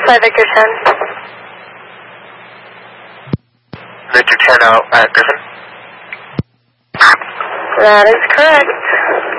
Flight Victor 10. Victor 10 out at Griffin. That is correct.